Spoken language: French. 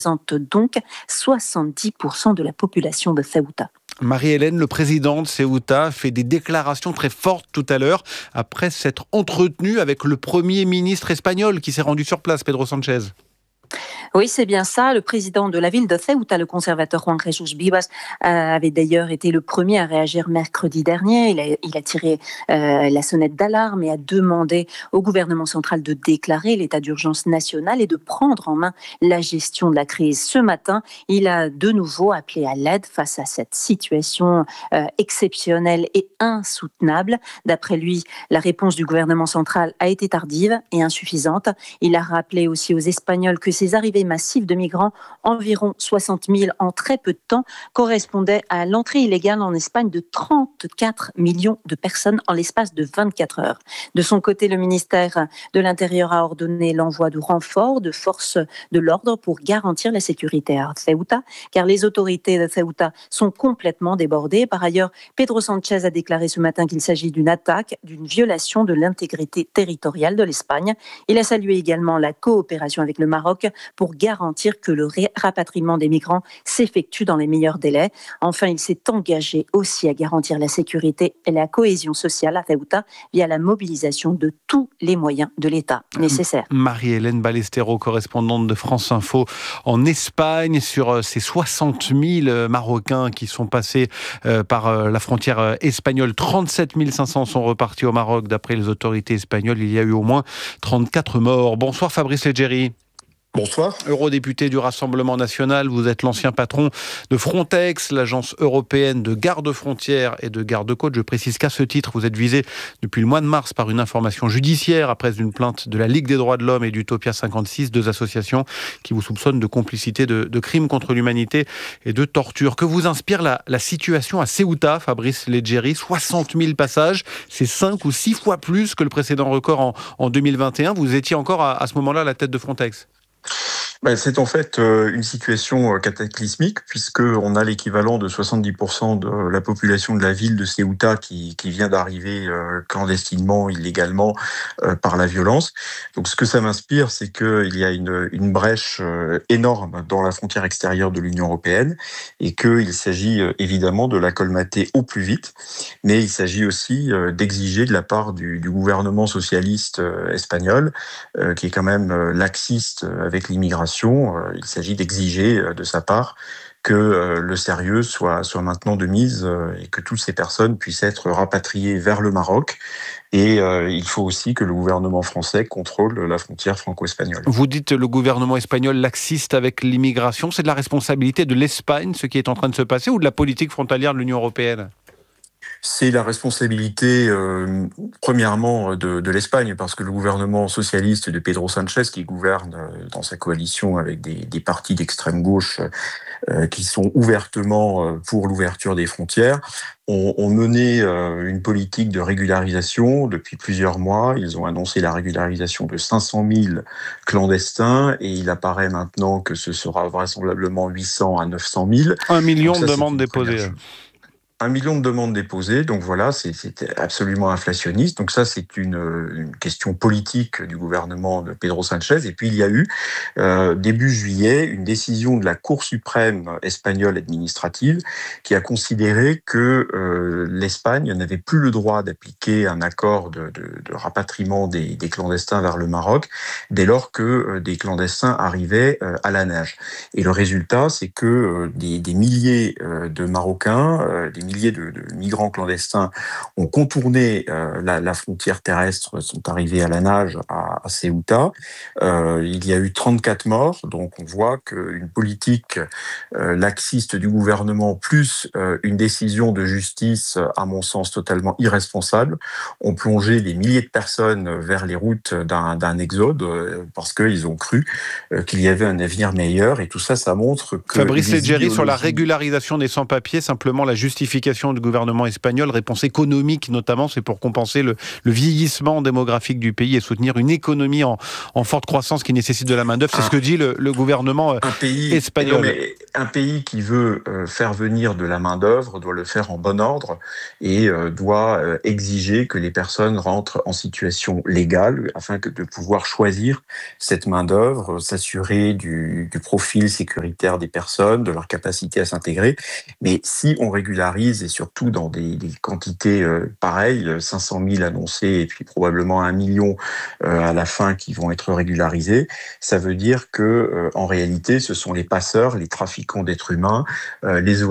donc 70% de la population de Ceuta. Marie-Hélène, le président de Ceuta, fait des déclarations très fortes tout à l'heure après s'être entretenu avec le Premier ministre espagnol qui s'est rendu sur place, Pedro Sánchez. Oui, c'est bien ça. Le président de la ville de Ceuta, le conservateur Juan Jesús Vivas, avait d'ailleurs été le premier à réagir mercredi dernier. Il a tiré la sonnette d'alarme et a demandé au gouvernement central de déclarer l'état d'urgence national et de prendre en main la gestion de la crise. Ce matin, il a de nouveau appelé à l'aide face à cette situation exceptionnelle et insoutenable. D'après lui, la réponse du gouvernement central a été tardive et insuffisante. Il a rappelé aussi aux Espagnols que ces arrivées massives de migrants, environ 60 000 en très peu de temps, correspondaient à l'entrée illégale en Espagne de 34 millions de personnes en l'espace de 24 heures. De son côté, le ministère de l'Intérieur a ordonné l'envoi de renforts de forces de l'ordre pour garantir la sécurité à Ceuta, car les autorités de Ceuta sont complètement débordées. Par ailleurs, Pedro Sánchez a déclaré ce matin qu'il s'agit d'une attaque, d'une violation de l'intégrité territoriale de l'Espagne. Il a salué également la coopération avec le Maroc pour garantir que le rapatriement des migrants s'effectue dans les meilleurs délais. Enfin, il s'est engagé aussi à garantir la sécurité et la cohésion sociale à Ceuta via la mobilisation de tous les moyens de l'État nécessaires. Marie-Hélène Ballestero, correspondante de France Info en Espagne, sur ces 60 000 Marocains qui sont passés par la frontière espagnole. 37 500 sont repartis au Maroc. D'après les autorités espagnoles, il y a eu au moins 34 morts. Bonsoir Fabrice Leggeri. Bonsoir. Eurodéputé du Rassemblement national, vous êtes l'ancien patron de Frontex, l'agence européenne de garde-frontières et de garde-côtes. Je précise qu'à ce titre, vous êtes visé depuis le mois de mars par une information judiciaire après une plainte de la Ligue des droits de l'homme et d'Utopia 56, deux associations qui vous soupçonnent de complicité de crimes contre l'humanité et de torture. Que vous inspire la situation à Ceuta, Fabrice Leggeri? 60 000 passages, c'est 5 ou 6 fois plus que le précédent record en 2021. Vous étiez encore à ce moment-là à la tête de Frontex. C'est en fait une situation cataclysmique puisqu'on a l'équivalent de 70% de la population de la ville de Ceuta qui vient d'arriver clandestinement, illégalement, par la violence. Donc ce que ça m'inspire, c'est qu'il y a une brèche énorme dans la frontière extérieure de l'Union européenne et qu'il s'agit évidemment de la colmater au plus vite, mais il s'agit aussi d'exiger de la part du gouvernement socialiste espagnol, qui est quand même laxiste avec l'immigration. Il s'agit d'exiger de sa part que le sérieux soit maintenant de mise et que toutes ces personnes puissent être rapatriées vers le Maroc. Et il faut aussi que le gouvernement français contrôle la frontière franco-espagnole. Vous dites le gouvernement espagnol laxiste avec l'immigration. C'est de la responsabilité de l'Espagne, ce qui est en train de se passer, ou de la politique frontalière de l'Union européenne ? C'est la responsabilité, premièrement, de l'Espagne, parce que le gouvernement socialiste de Pedro Sánchez, qui gouverne dans sa coalition avec des partis d'extrême gauche qui sont ouvertement pour l'ouverture des frontières, ont mené une politique de régularisation depuis plusieurs mois. Ils ont annoncé la régularisation de 500 000 clandestins et il apparaît maintenant que ce sera vraisemblablement 800 à 900 000. 1 million de demandes déposées. 1 million de demandes déposées, donc voilà, c'est absolument inflationniste. Donc ça, c'est une question politique du gouvernement de Pedro Sánchez. Et puis il y a eu, début juillet, une décision de la Cour suprême espagnole administrative qui a considéré que l'Espagne n'avait plus le droit d'appliquer un accord de rapatriement des clandestins vers le Maroc dès lors que des clandestins arrivaient à la nage. Et le résultat, c'est que des milliers de Marocains, des milliers de migrants clandestins ont contourné la frontière terrestre, sont arrivés à la nage à Ceuta. Il y a eu 34 morts, donc on voit qu'une politique laxiste du gouvernement plus une décision de justice, à mon sens totalement irresponsable, ont plongé des milliers de personnes vers les routes d'un exode parce qu'ils ont cru qu'il y avait un avenir meilleur, et tout ça, ça montre que... Fabrice Leggeri, sur la régularisation des sans-papiers, simplement la justification du gouvernement espagnol, réponse économique notamment, c'est pour compenser le vieillissement démographique du pays et soutenir une économie en forte croissance qui nécessite de la main-d'œuvre. C'est ce que dit le gouvernement espagnol. un pays qui veut faire venir de la main-d'œuvre doit le faire en bon ordre et doit exiger que les personnes rentrent en situation légale afin de pouvoir choisir cette main-d'œuvre, s'assurer du profil sécuritaire des personnes, de leur capacité à s'intégrer. Mais si on régularise, et surtout dans des quantités pareilles, 500 000 annoncés et puis probablement 1 million à la fin qui vont être régularisés, ça veut dire que en réalité, ce sont les passeurs, les trafiquants d'êtres humains, les